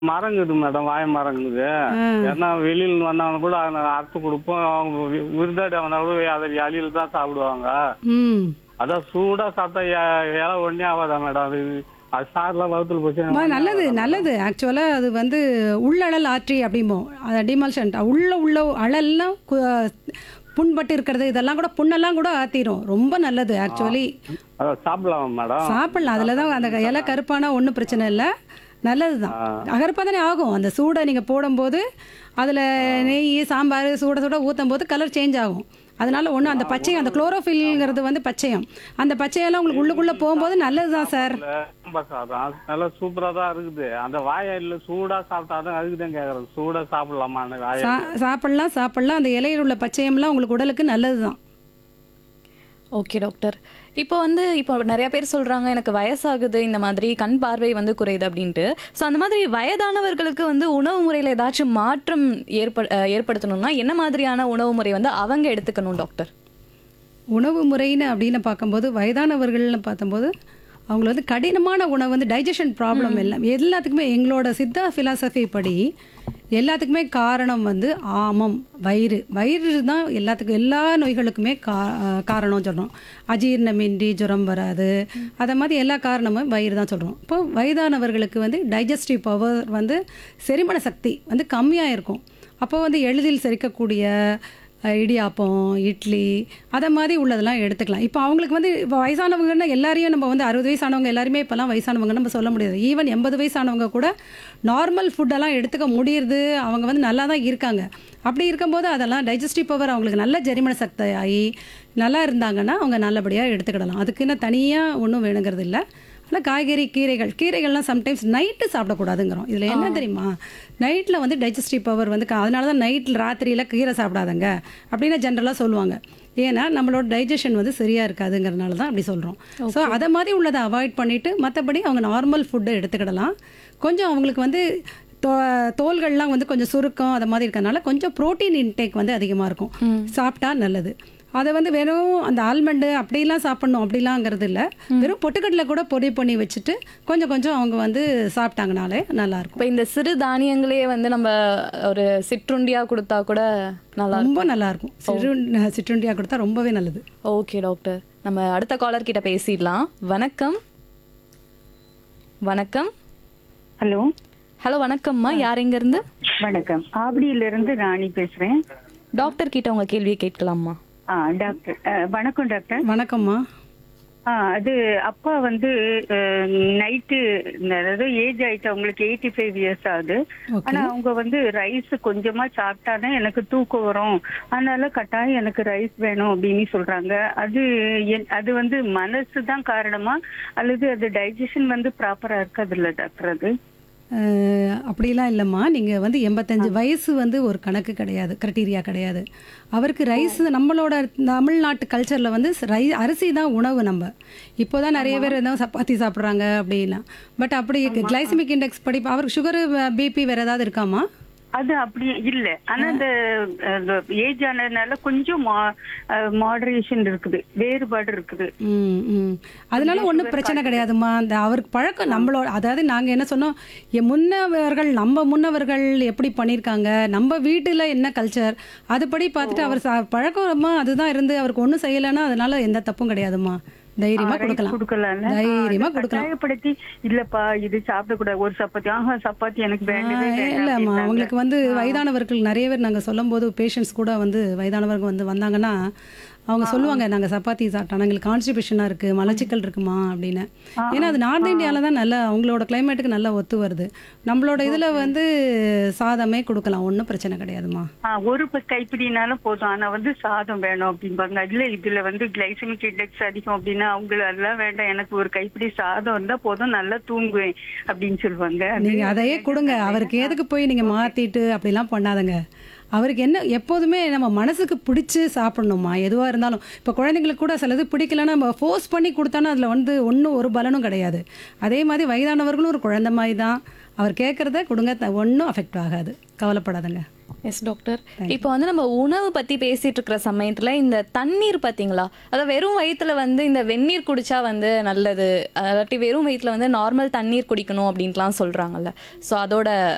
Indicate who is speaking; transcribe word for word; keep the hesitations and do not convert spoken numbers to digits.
Speaker 1: மரம் இருக்குது மேடம், வாழை மரம் இருக்குது.
Speaker 2: ஆ.
Speaker 1: ஏன்னா வெளியில வந்தவங்க கூட அதை அறுத்து கொடுப்போம். அவங்க வி- விருந்தாடி வந்தா கூட அதை இலையில தான் சாப்பிடுவாங்க.
Speaker 2: ம்
Speaker 1: அதான் சூடா சாப்பிட்டா இ- இலை ஒண்ணே ஆகாதா மேடம்? அது அது சாரெல்லாம் வகுத்துல போச்சு
Speaker 2: வா, நல்லது நல்லது ஆக்சுவலாக அது வந்து உள்ளழல் ஆற்றி அப்படிம்போம். அது டிமால்ஷன் உள்ள உள்ள அழல்லாம் கு- புண்பட்டு இருக்கிறது இதெல்லாம் கூட புண்ணெல்லாம் கூட ஆற்றிடும். ரொம்ப நல்லது ஆக்சுவலி.
Speaker 1: அதை சாப்பிடலாமா மேடம்?
Speaker 2: சாப்பிடலாம். அதில் தான் அந்த இலை கருப்பானா ஒன்றும் பிரச்சனை இல்லை, நல்லது தான். கருப்பாக தானே ஆகும் அந்த சூடை நீங்கள் போடும்போது. அதில் நெய் சாம்பார் சூட சூட ஊற்றும் போது கலர் சேஞ்ச் ஆகும். அதனால ஒன்று அந்த பச்சை அந்த குளோரோஃபில்ங்கிறது வந்து பச்சையம், அந்த பச்சையெல்லாம் உங்களுக்கு உள்ளுக்குள்ளே போகும்போது நல்லது தான் சார்.
Speaker 1: சாம்பார் சாதம் நல்லா சூப்பரா தான் இருக்குது. அந்த வாழையில சூடா சாப்பிட்டாதான் அதுக்கு தான் கேக்குறேன். சூடா சாப்பிடலாமா அந்த வாழை?
Speaker 2: சா சாப்பிட்லாம் சாப்பிட்லாம் அந்த இலையில் உள்ள பச்சையம்லாம் உங்களுக்கு உடலுக்கு நல்லது தான்.
Speaker 3: Okay doctor. இப்போ வந்து இப்போ நிறைய பேர் சொல்றாங்க எனக்கு வயசாகுது, இந்த மாதிரி கண் பார்வை வந்து குறையுது அப்படின்ட்டு. ஸோ அந்த மாதிரி வயதானவர்களுக்கு வந்து உணவு முறையில் ஏதாச்சும் மாற்றம் ஏற்ப அஹ் ஏற்படுத்தணும்னா என்ன மாதிரியான உணவு முறை வந்து அவங்க எடுத்துக்கணும் டாக்டர்?
Speaker 2: உணவு முறைன்னு அப்படின்னு பார்க்கும்போது வயதானவர்கள்னு பார்த்தம்போது அவங்கள வந்து கடினமான உணவு வந்து டைஜஷன் ப்ராப்ளம் எல்லாம் எல்லாத்துக்குமே எங்களோட சித்தா ஃபிலாசபி படி எல்லாத்துக்குமே காரணம் வந்து ஆமம் வயிறு. வயிறு தான் எல்லாத்துக்கும் எல்லா நோய்களுக்குமே கா காரணம் சொல்கிறோம். அஜீரணமின்றி ஜுரம் வராது, அதை மாதிரி எல்லா காரணமும் வயிறு தான் சொல்கிறோம். இப்போ வயதானவர்களுக்கு வந்து டைஜஸ்டிவ் பவர் வந்து செரிமான சக்தி வந்து கம்மியாக இருக்கும். அப்போ வந்து எளிதில் செரிக்கக்கூடிய அஹ், இடியாப்பம் இட்லி அதை மாதிரி உள்ளதெல்லாம் எடுத்துக்கலாம். இப்போ அவங்களுக்கு வந்து இப்போ வயசானவங்கன்னா எல்லாரையும் நம்ம வந்து அறுபது வயசானவங்க எல்லாருமே இப்போல்லாம் வயசானவங்க நம்ம சொல்ல முடியாது. ஈவன் எண்பது வயசானவங்க கூட நார்மல் ஃபுட்டெல்லாம் எடுத்துக்க முடியுது. அவங்க வந்து நல்லா தான் இருக்காங்க. அப்படி இருக்கும்போது அதெல்லாம் டைஜஸ்டிவ் பவர் அவங்களுக்கு நல்ல ஜெரிமன சக்தி ஆகி நல்லா இருந்தாங்கன்னா அவங்க நல்லபடியாக எடுத்துக்கிடலாம். அதுக்குன்னு தனியாக ஒன்றும் வேணுங்கிறது இல்லை. ஆனால் காய்கறி கீரைகள் கீரைகள்லாம் சம்டைம்ஸ் நைட்டு சாப்பிடக்கூடாதுங்கிறோம். இதில் என்ன தெரியுமா, நைட்டில் வந்து டைஜஸ்டிவ் பவர் வந்து க- அதனால தான் நைட்டில் ராத்திரியில் கீரை சாப்பிடாதங்க அப்படின்னு ஜென்ரலாக சொல்லுவாங்க. ஏன்னா நம்மளோட டைஜஷன் வந்து சரியாக இருக்காதுங்கிறனால தான் அப்படி சொல்கிறோம். ஸோ அதை மாதிரி உள்ளதை அவாய்ட் பண்ணிவிட்டு மற்றபடி அவங்க நார்மல் ஃபுட்டை எடுத்துக்கிடலாம். கொஞ்சம் அவங்களுக்கு வந்து தோ தோல்கள்லாம் வந்து கொஞ்சம் சுருக்கம் அதை மாதிரி இருக்கறனால கொஞ்சம் ப்ரோட்டீன் இன்டேக் வந்து அதிகமாக இருக்கும். சாப்பிட்டா நல்லது. அதை வந்து வெறும் அந்த ஆல்மண்டு அப்படிலாம் சாப்பிட்ணும் அப்படிலாங்கிறது இல்லை. வெறும் பொட்டுக்கடலை கூட பொடி பண்ணி வச்சுட்டு கொஞ்சம் கொஞ்சம் அவங்க வந்து சாப்பிட்டாங்கனாலே நல்லாயிருக்கும்.
Speaker 3: இப்போ இந்த சிறு தானியங்களே வந்து நம்ம ஒரு சிற்றுண்டியா கொடுத்தா கூட நல்லா இருக்கும்.
Speaker 2: ரொம்ப நல்லாயிருக்கும். சிறு சிற்றுண்டியாக கொடுத்தா ரொம்பவே நல்லது.
Speaker 3: Okay doctor. நம்ம அடுத்த காலர் கிட்ட பேசிடலாம். வணக்கம். வணக்கம்.
Speaker 4: ஹலோ
Speaker 3: ஹலோ வணக்கம்மா. யார் எங்க இருந்து?
Speaker 4: வணக்கம். ஆவடியில இருந்து ராணி பேசுறேன்.
Speaker 3: டாக்டர் கிட்ட உங்க கேள்வியை கேட்கலாமா?
Speaker 4: ஆ டாக்டர் அஹ், வணக்கம் டாக்டர்.
Speaker 2: வணக்கம்மா.
Speaker 4: ஆ அது அப்பா வந்து நைட்டு அதாவது ஏஜ் ஆயிட்டு அவங்களுக்கு எயிட்டி ஃபைவ் இயர்ஸ் ஆகுது.
Speaker 2: Okay.
Speaker 4: ஆனா அவங்க வந்து ரைஸ் கொஞ்சமா சாப்பிட்டாதான் எனக்கு தூக்கம் வரும், அதனால கட்டாயம் எனக்கு ரைஸ் வேணும் அப்படின்னு சொல்றாங்க. அது என்- அது வந்து மனசு தான் காரணமா அல்லது அது டைஜஷன் வந்து ப்ராப்பரா இருக்காது இல்ல டாக்டர்? அது
Speaker 2: அஹ், அப்படிலாம் இல்லைம்மா. நீங்கள் வந்து எண்பத்தஞ்சு வயசு வந்து ஒரு கணக்கு கிடையாது, கிரைட்டீரியா கிடையாது. அவருக்கு ரைஸ் நம்மளோட தமிழ்நாட்டு கல்ச்சரில் வந்து ரை அரிசி தான் உணவு. நம்ம இப்போ தான் நிறைய பேர் எதாவது சப்பாத்தி சாப்பிட்றாங்க அப்படிலாம். பட் அப்படி கிளைசமிக் இண்டெக்ஸ் படி அவருக்கு சுகரு பிபி வேறு ஏதாவது இருக்காமா?
Speaker 4: அது அப்படி இல்ல. ஆனா இந்த ஏஜ் ஆனதுனால கொஞ்சம் மாடரேஷன் இருக்குது, வேறுபாடு இருக்குது.
Speaker 2: ம் ம் அதனால ஒன்றும் பிரச்சனை கிடையாதும்மா. அந்த அவருக்கு பழக்கம் நம்மளோட அதாவது நாங்கள் என்ன சொன்னோம், என் முன்னவர்கள் நம்ம முன்னவர்கள் எப்படி பண்ணியிருக்காங்க, நம்ம வீட்டில் என்ன கல்ச்சர் அதுபடி பார்த்துட்டு அவர் சா பழக்கமா அதுதான் இருந்து அவருக்கு ஒன்றும் செய்யலைன்னா அதனால எந்த தப்பும் கிடையாதும்மா. தைரியமா கொடுக்கலாம்,
Speaker 4: கொடுக்கலாம்ல?
Speaker 2: தைரியமா
Speaker 4: ஆ,
Speaker 2: கொடுக்கலாம்.
Speaker 4: கட்டாயப்படுத்தி இல்லப்பா இது சாப்பிடக்கூடாது ஒரு சப்பாத்தி, ஆஹா சப்பாத்தி எனக்கு வேண்டவே வேண்டாம்
Speaker 2: இல்லைம்மா,
Speaker 4: அப்படின்னாங்க.
Speaker 2: அவங்களுக்கு வந்து வயதானவர்கள் நிறைய பேர் நாங்கள் சொல்லும்போது பேஷண்ட்ஸ் கூட வந்து வயதானவர்கள் வந்து வந்தாங்கன்னா அவங்க சொல்லுவாங்க, நாங்கள் சப்பாத்தி சாப்பிட்டோம், எங்களுக்கு கான்ஸ்டிபேஷனாக இருக்குது, மலச்சிக்கல் இருக்குமா அப்படின்னு. ஏன்னா அது நார்த் இந்தியாவில் தான் நல்லா அவங்களோட கிளைமேட்டுக்கு நல்லா ஒத்து வருது. நம்மளோட இதில் வந்து சாதமே கொடுக்கலாம், ஒன்றும் பிரச்சனை கிடையாதுமா.
Speaker 4: ஆ, ஒரு ப- கைப்பிடினாலும் போதும், ஆனா வந்து சாதம் வேணும் அப்படிம்பாங்க. இல்ல இதுல வந்து கிளைசமிக் இண்டெக்ஸ் அதிகம் அப்படின்னா அவங்க அதெல்லாம் வேண்டாம், எனக்கு ஒரு கைப்பிடி சாதம் இருந்தா போதும், நல்லா தூங்குவேன் அப்படின்னு சொல்லுவாங்க. அது
Speaker 2: நீங்கள் அதையே கொடுங்க, அவருக்கு எதுக்கு போய் நீங்கள் மாற்றிட்டு அப்படிலாம் பண்ணாதங்க. அவருக்கு என்ன எப்போதுமே நம்ம மனசுக்கு பிடிச்சி சாப்பிட்ணுமா எதுவாக இருந்தாலும். இப்போ குழந்தைங்களுக்கு கூட சிலது பிடிக்கலன்னா நம்ம ஃபோர்ஸ் பண்ணி கொடுத்தானா அதில் வந்து ஒன்றும் ஒரு பலனும் கிடையாது. அதே மாதிரி வயதானவர்களும் ஒரு குழந்தை மாதிரி தான், அவர் கேட்குறத கொடுங்க, ஒன்றும் அஃபெக்ட் ஆகாது, கவலைப்படாதங்க.
Speaker 3: Yes doctor. இப்போ வந்து நம்ம உணவு பத்தி பேசிட்டு இருக்கிற சமயத்துல இந்த தண்ணீர் பாத்தீங்களா, அதாவது வெறும் வயித்துல வந்து இந்த வெந்நீர் குடிச்சா வந்து நல்லது, அல்லாட்டி வெறும் வயித்துல வந்து நார்மல் தண்ணீர் குடிக்கணும் அப்படின்ட்டுலாம் சொல்றாங்கல்ல. ஸோ அதோட